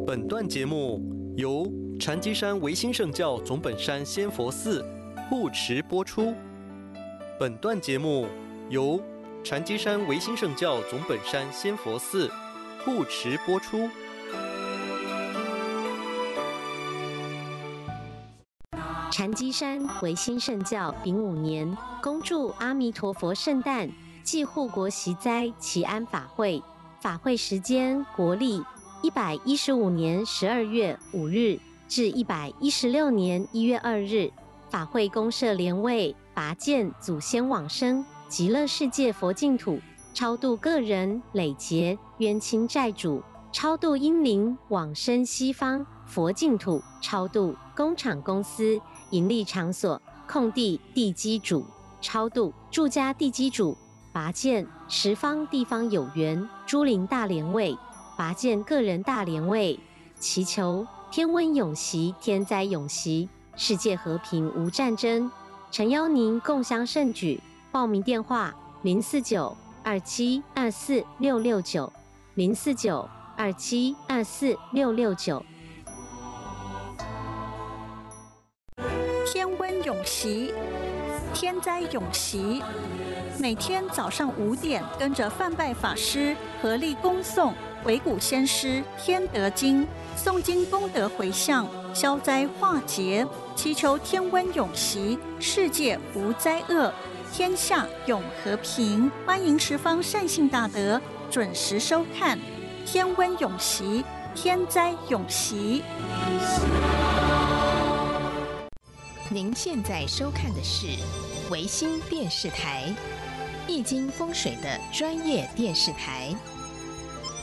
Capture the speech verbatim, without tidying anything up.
本段节目由禅机山维新圣教总本山仙佛寺护持播出。本段节目由禅机山维新圣教总本山仙佛寺护持播出。 禅机山维新圣教丙午年，恭祝阿弥陀佛圣诞暨护国息灾祈安法会。法会时间国历一百一十五年十二月五日至一百一十六年一月二日。法会公设莲位，拔见祖先往生极乐世界佛净土，超度个人累劫冤亲债主，超度阴灵往生西方佛净土，超度工厂公司盈利场所空地地基主，超度住家地基主，拔见十方地方有缘诸灵大莲位，拔见个人大莲位，祈求天温永息，天灾永息，世界和平无战争。诚邀您共襄盛举。报名电话：零四九二七二四六六九，零四九二七二四六六九。 天温永息，天灾永息。每天早上五点，跟着范拜法师合力恭诵维古先师天德经，诵经功德回向，消灾化劫，祈求天温永息，世界无灾厄，天下永和平。欢迎十方善信大德准时收看天温永息，天灾永息。 您现在收看的是维新电视台，易经风水的专业电视台。